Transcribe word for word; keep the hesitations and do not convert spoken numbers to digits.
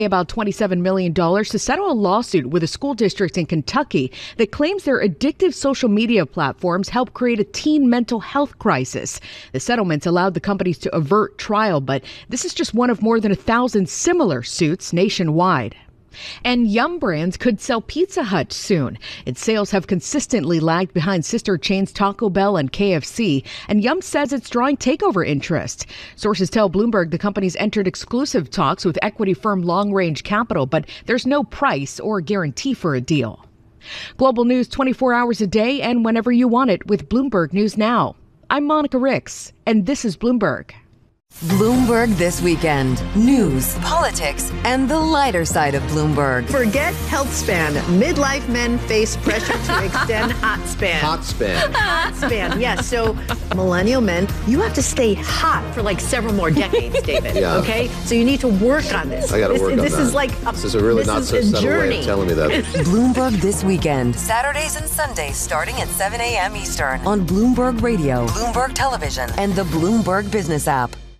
About twenty-seven million dollars to settle a lawsuit with a school district in Kentucky that claims their addictive social media platforms help create a teen mental health crisis. The settlements allowed the companies to avert trial, but this is just one of more than a thousand similar suits nationwide. And Yum Brands could sell Pizza Hut soon. Its sales have consistently lagged behind sister chains Taco Bell and K F C, and Yum says it's drawing takeover interest. Sources tell Bloomberg the company's entered exclusive talks with equity firm Long Range Capital, but there's no price or guarantee for a deal. Global news twenty-four hours a day and whenever you want it with Bloomberg News Now. I'm Monica Ricks, and this is Bloomberg. Bloomberg This Weekend. News, politics, and the lighter side of Bloomberg. Forget health span. Midlife men face pressure to extend hot span. Hot span. Hot span, yes. So millennial men, you have to stay hot for like several more decades, David. Yeah. Okay? So you need to work on this. I got to this, work on this that. This is like a, this is a really not so subtle way of telling me that. Bloomberg This Weekend. Saturdays and Sundays starting at seven a.m. Eastern on Bloomberg Radio, Bloomberg Television, and the Bloomberg Business app.